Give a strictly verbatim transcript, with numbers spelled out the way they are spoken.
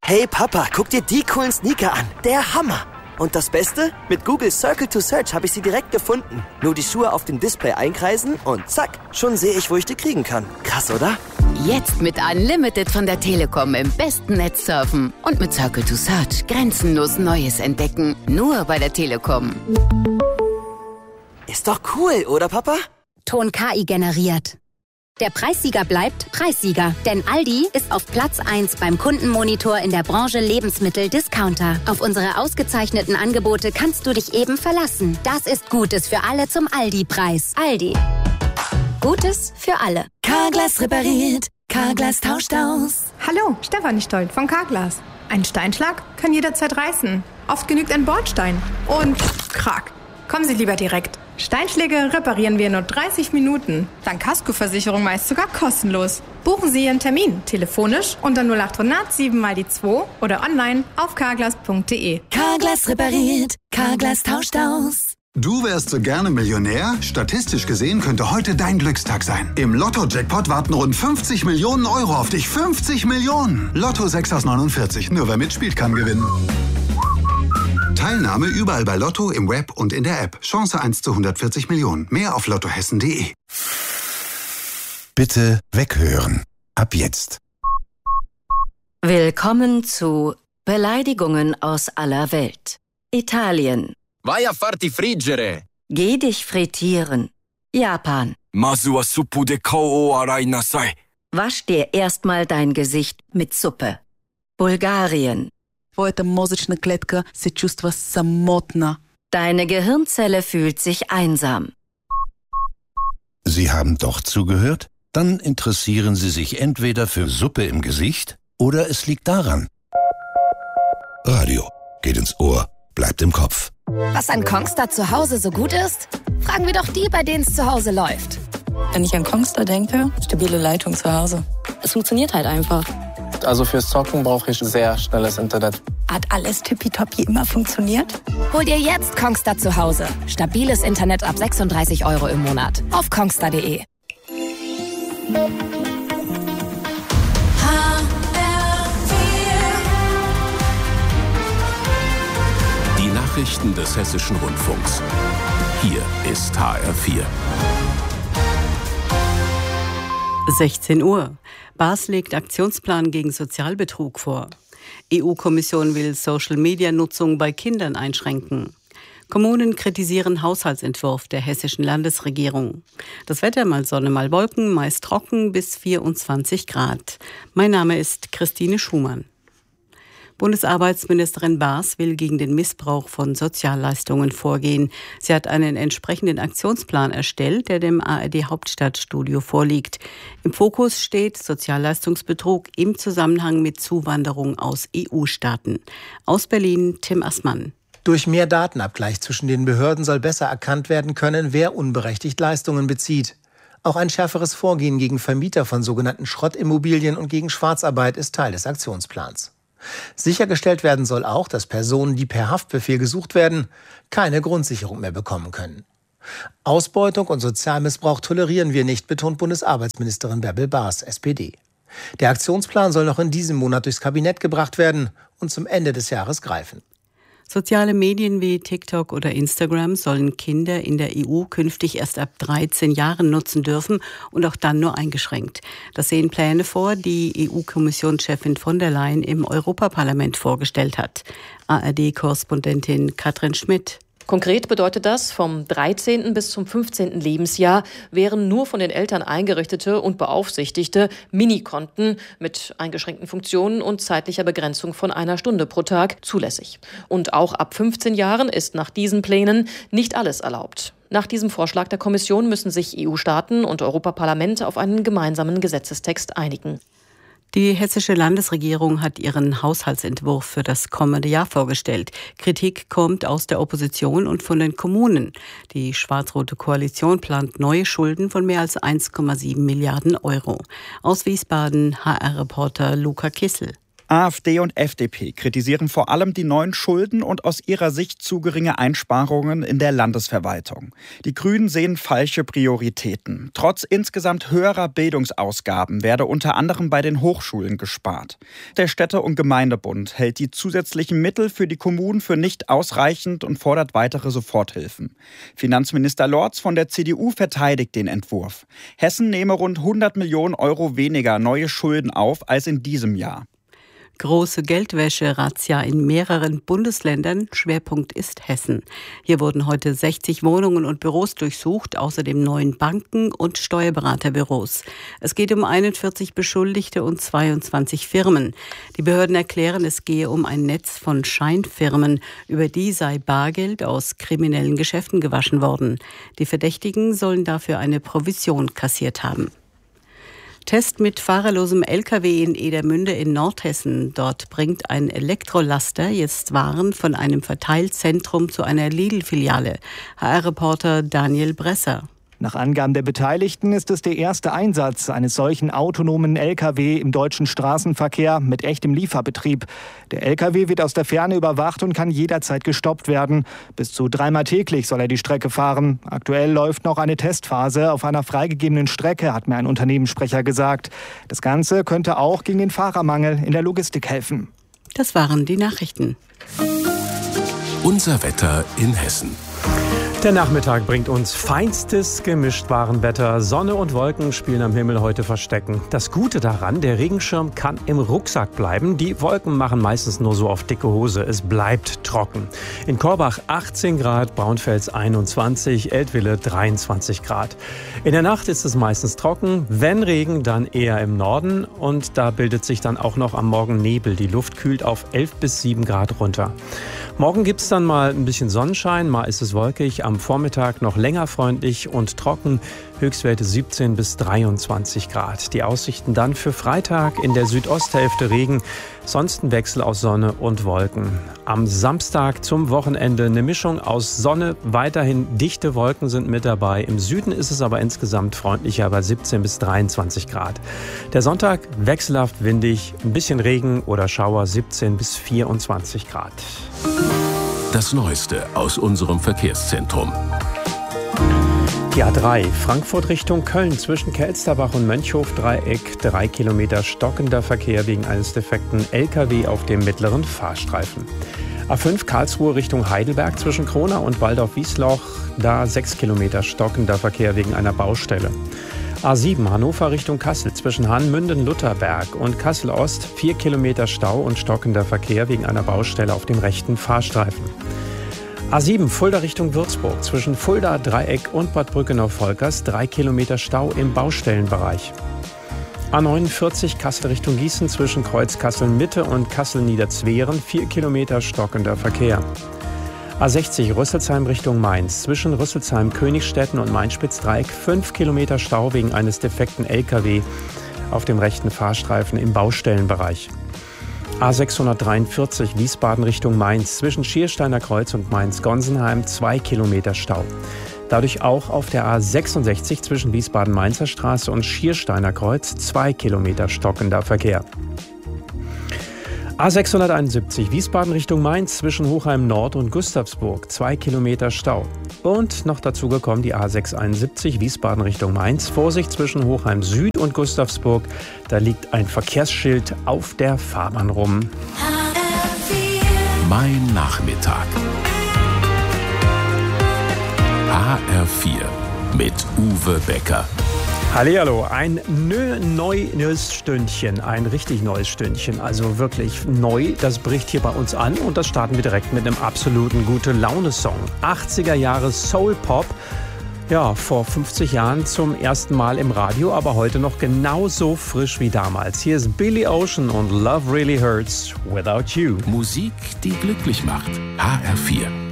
Hey Papa, guck dir die coolen Sneaker an. Der Hammer. Und das Beste? Mit Google Circle to Search habe ich sie direkt gefunden. Nur die Schuhe auf dem Display einkreisen und zack, schon sehe ich, wo ich die kriegen kann. Krass, oder? Jetzt mit Unlimited von der Telekom im besten Netz surfen. Und mit Circle to Search grenzenlos Neues entdecken. Nur bei der Telekom. Ist doch cool, oder Papa? Ton K I generiert. Der Preissieger bleibt Preissieger, denn Aldi ist auf Platz eins beim Kundenmonitor in der Branche Lebensmittel-Discounter. Auf unsere ausgezeichneten Angebote kannst du dich eben verlassen. Das ist Gutes für alle zum Aldi-Preis. Aldi. Gutes für alle. Carglass repariert, Carglass tauscht aus. Hallo, Stefanie Stolt von Carglass. Ein Steinschlag kann jederzeit reißen. Oft genügt ein Bordstein. Und krack. Kommen Sie lieber direkt. Steinschläge reparieren wir in nur dreißig Minuten. Dank Kaskoversicherung meist sogar kostenlos. Buchen Sie Ihren Termin telefonisch unter null acht hundert sieben mal die zwei oder online auf carglass punkt de. Carglass repariert, Carglass tauscht aus. Du wärst so gerne Millionär? Statistisch gesehen könnte heute dein Glückstag sein. Im Lotto-Jackpot warten rund fünfzig Millionen Euro auf dich. fünfzig Millionen! Lotto sechs aus neunundvierzig. Nur wer mitspielt, kann gewinnen. Teilnahme überall bei Lotto, im Web und in der App. Chance eins zu hundertvierzig Millionen. Mehr auf lottohessen punkt de. Bitte weghören. Ab jetzt. Willkommen zu Beleidigungen aus aller Welt. Italien. Vai a farti friggere. Geh dich frittieren. Japan. Masu wa suppu de kao o arai nasai. Wasch dir erstmal dein Gesicht mit Suppe. Bulgarien. Твоята мозъчна клетка се чувства самотна. Deine Gehirnzelle fühlt sich einsam. Sie haben doch zugehört? Dann interessieren Sie sich entweder für Suppe im Gesicht oder es liegt daran. Radio geht ins Ohr, bleibt im Kopf. Was an Kongstar zu Hause so gut ist? Fragen wir doch die, bei denen es zu Hause läuft. Wenn ich an Kongstar denke, stabile Leitung zu Hause. Es funktioniert halt einfach. Also fürs Zocken brauche ich sehr schnelles Internet. Hat alles tippitoppi immer funktioniert? Hol dir jetzt Kongstar zu Hause. Stabiles Internet ab sechsunddreißig Euro im Monat. Auf kongstar punkt de. Die Nachrichten des Hessischen Rundfunks. Hier ist H R vier. sechzehn Uhr. Baas legt Aktionsplan gegen Sozialbetrug vor. E U-Kommission will Social-Media-Nutzung bei Kindern einschränken. Kommunen kritisieren Haushaltsentwurf der hessischen Landesregierung. Das Wetter mal Sonne, mal Wolken, meist trocken bis vierundzwanzig Grad. Mein Name ist Christine Schumann. Bundesarbeitsministerin Baas will gegen den Missbrauch von Sozialleistungen vorgehen. Sie hat einen entsprechenden Aktionsplan erstellt, der dem A R D-Hauptstadtstudio vorliegt. Im Fokus steht Sozialleistungsbetrug im Zusammenhang mit Zuwanderung aus E U-Staaten. Aus Berlin, Tim Assmann. Durch mehr Datenabgleich zwischen den Behörden soll besser erkannt werden können, wer unberechtigt Leistungen bezieht. Auch ein schärferes Vorgehen gegen Vermieter von sogenannten Schrottimmobilien und gegen Schwarzarbeit ist Teil des Aktionsplans. Sichergestellt werden soll auch, dass Personen, die per Haftbefehl gesucht werden, keine Grundsicherung mehr bekommen können. Ausbeutung und Sozialmissbrauch tolerieren wir nicht, betont Bundesarbeitsministerin Bärbel Baas, S P D. Der Aktionsplan soll noch in diesem Monat durchs Kabinett gebracht werden und zum Ende des Jahres greifen. Soziale Medien wie TikTok oder Instagram sollen Kinder in der E U künftig erst ab dreizehn Jahren nutzen dürfen und auch dann nur eingeschränkt. Das sehen Pläne vor, die E U-Kommissionschefin von der Leyen im Europaparlament vorgestellt hat. A R D-Korrespondentin Katrin Schmidt. Konkret bedeutet das, vom dreizehnten bis zum fünfzehnten Lebensjahr wären nur von den Eltern eingerichtete und beaufsichtigte Minikonten mit eingeschränkten Funktionen und zeitlicher Begrenzung von einer Stunde pro Tag zulässig. Und auch ab fünfzehn Jahren ist nach diesen Plänen nicht alles erlaubt. Nach diesem Vorschlag der Kommission müssen sich E U-Staaten und Europaparlament auf einen gemeinsamen Gesetzestext einigen. Die hessische Landesregierung hat ihren Haushaltsentwurf für das kommende Jahr vorgestellt. Kritik kommt aus der Opposition und von den Kommunen. Die schwarz-rote Koalition plant neue Schulden von mehr als eins Komma sieben Milliarden Euro. Aus Wiesbaden H R-Reporter Luca Kissel. AfD und F D P kritisieren vor allem die neuen Schulden und aus ihrer Sicht zu geringe Einsparungen in der Landesverwaltung. Die Grünen sehen falsche Prioritäten. Trotz insgesamt höherer Bildungsausgaben werde unter anderem bei den Hochschulen gespart. Der Städte- und Gemeindebund hält die zusätzlichen Mittel für die Kommunen für nicht ausreichend und fordert weitere Soforthilfen. Finanzminister Lorz von der C D U verteidigt den Entwurf. Hessen nehme rund hundert Millionen Euro weniger neue Schulden auf als in diesem Jahr. Große Geldwäsche-Razzia in mehreren Bundesländern. Schwerpunkt ist Hessen. Hier wurden heute sechzig Wohnungen und Büros durchsucht, außerdem neun Banken und Steuerberaterbüros. Es geht um einundvierzig Beschuldigte und zweiundzwanzig Firmen. Die Behörden erklären, es gehe um ein Netz von Scheinfirmen. Über die sei Bargeld aus kriminellen Geschäften gewaschen worden. Die Verdächtigen sollen dafür eine Provision kassiert haben. Test mit fahrerlosem L K W in Edermünde in Nordhessen. Dort bringt ein Elektrolaster jetzt Waren von einem Verteilzentrum zu einer Lidl-Filiale. H R-Reporter Daniel Bresser. Nach Angaben der Beteiligten ist es der erste Einsatz eines solchen autonomen L K W im deutschen Straßenverkehr mit echtem Lieferbetrieb. Der L K W wird aus der Ferne überwacht und kann jederzeit gestoppt werden. Bis zu dreimal täglich soll er die Strecke fahren. Aktuell läuft noch eine Testphase auf einer freigegebenen Strecke, hat mir ein Unternehmenssprecher gesagt. Das Ganze könnte auch gegen den Fahrermangel in der Logistik helfen. Das waren die Nachrichten. Unser Wetter in Hessen. Der Nachmittag bringt uns feinstes Gemischtwarenwetter. Sonne und Wolken spielen am Himmel heute Verstecken. Das Gute daran, der Regenschirm kann im Rucksack bleiben. Die Wolken machen meistens nur so auf dicke Hose. Es bleibt trocken. In Korbach achtzehn Grad, Braunfels einundzwanzig, Eltville dreiundzwanzig Grad. In der Nacht ist es meistens trocken. Wenn Regen, dann eher im Norden. Und da bildet sich dann auch noch am Morgen Nebel. Die Luft kühlt auf elf bis sieben Grad runter. Morgen gibt es dann mal ein bisschen Sonnenschein, mal ist es wolkig, am Vormittag noch länger freundlich und trocken, Höchstwerte siebzehn bis dreiundzwanzig Grad. Die Aussichten dann für Freitag in der Südosthälfte Regen, sonst ein Wechsel aus Sonne und Wolken. Am Samstag zum Wochenende eine Mischung aus Sonne, weiterhin dichte Wolken sind mit dabei. Im Süden ist es aber insgesamt freundlicher bei siebzehn bis dreiundzwanzig Grad. Der Sonntag wechselhaft windig, ein bisschen Regen oder Schauer, siebzehn bis vierundzwanzig Grad. Das Neueste aus unserem Verkehrszentrum. Die A drei, Frankfurt Richtung Köln, zwischen Kelsterbach und Mönchhof-Dreieck, drei Kilometer stockender Verkehr wegen eines defekten L K W auf dem mittleren Fahrstreifen. A fünf, Karlsruhe Richtung Heidelberg, zwischen Kronau und Waldorf-Wiesloch, da sechs Kilometer stockender Verkehr wegen einer Baustelle. A sieben, Hannover Richtung Kassel, zwischen Hahnmünden-Lutherberg und Kassel-Ost, vier Kilometer Stau und stockender Verkehr wegen einer Baustelle auf dem rechten Fahrstreifen. A sieben, Fulda Richtung Würzburg, zwischen Fulda, Dreieck und Bad Brückenau-Volkers, drei Kilometer Stau im Baustellenbereich. A neunundvierzig, Kassel Richtung Gießen, zwischen Kreuz Kassel-Mitte und Kassel-Niederzweren, vier Kilometer stockender Verkehr. A sechzig, Rüsselsheim Richtung Mainz, zwischen Rüsselsheim, Königstetten und Mainspitz-Dreieck, fünf Kilometer Stau wegen eines defekten L K W auf dem rechten Fahrstreifen im Baustellenbereich. A sechshundertdreiundvierzig, Wiesbaden Richtung Mainz, zwischen Schiersteiner Kreuz und Mainz-Gonsenheim, zwei Kilometer Stau. Dadurch auch auf der A sechsundsechzig zwischen Wiesbaden-Mainzer Straße und Schiersteiner Kreuz, zwei Kilometer stockender Verkehr. A sechshunderteinundsiebzig, Wiesbaden Richtung Mainz, zwischen Hochheim Nord und Gustavsburg, zwei Kilometer Stau. Und noch dazu gekommen die A sechshunderteinundsiebzig, Wiesbaden Richtung Mainz, Vorsicht zwischen Hochheim Süd und Gustavsburg, da liegt ein Verkehrsschild auf der Fahrbahn rum. Mein Nachmittag. H R vier mit Uwe Becker. Hallihallo, ein nö, neues Stündchen, ein richtig neues Stündchen, also wirklich neu, das bricht hier bei uns an und das starten wir direkt mit einem absoluten Gute-Laune-Song. achtziger Jahre Soul-Pop, ja, vor fünfzig Jahren zum ersten Mal im Radio, aber heute noch genauso frisch wie damals. Hier ist Billy Ocean und Love Really Hurts Without You. Musik, die glücklich macht. H R vier.